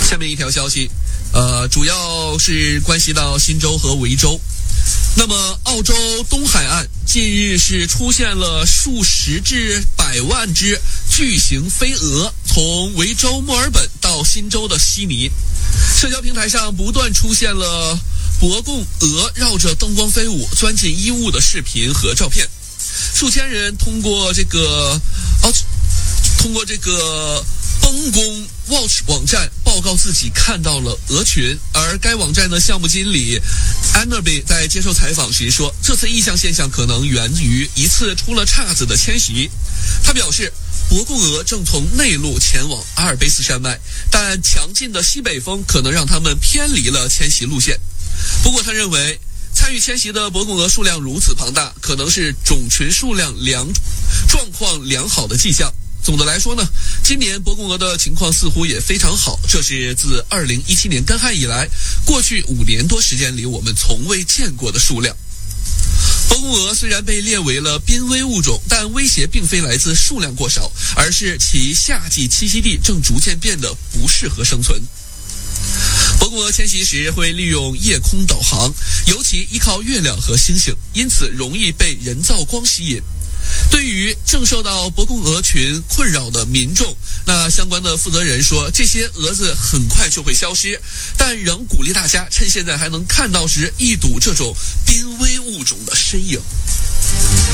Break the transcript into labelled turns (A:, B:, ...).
A: 下面一条消息，主要是关系到新州和维州。那么，澳洲东海岸近日是出现了数十至百万只巨型飞蛾，从维州墨尔本到新州的悉尼。社交平台上不断出现了博贡蛾绕着灯光飞舞、钻进衣物的视频和照片。数千人通过这个崩宫 Watch 网站报告自己看到了蛾群，而该网站的项目经理 Annaby 在接受采访时说，这次异象现象可能源于一次出了岔子的迁徙。他表示，博贡蛾正从内陆前往阿尔卑斯山脉，但强劲的西北风可能让它们偏离了迁徙路线。不过他认为，参与迁徙的博贡蛾数量如此庞大，可能是种群数量状况良好的迹象。总的来说呢，今年博贡蛾的情况似乎也非常好，这是自2017年干旱以来，过去5年多时间里我们从未见过的数量。博贡蛾虽然被列为了濒危物种，但威胁并非来自数量过少，而是其夏季栖息地正逐渐变得不适合生存。博贡蛾迁徙时会利用夜空导航，尤其依靠月亮和星星，因此容易被人造光吸引。对于正受到博贡蛾群困扰的民众，那相关的负责人说，这些蛾子很快就会消失，但仍鼓励大家趁现在还能看到时一睹这种濒危物种的身影。